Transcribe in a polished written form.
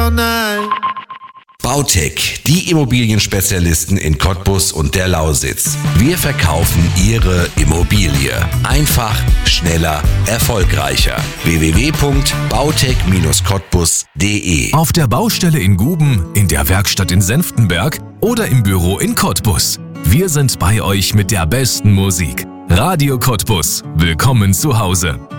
all night. Bautec, die Immobilienspezialisten in Cottbus und der Lausitz. Wir verkaufen Ihre Immobilie. Einfach, schneller, erfolgreicher. www.bautec-cottbus.de. Auf der Baustelle in Guben, in der Werkstatt in Senftenberg oder im Büro in Cottbus. Wir sind bei euch mit der besten Musik. Radio Cottbus. Willkommen zu Hause.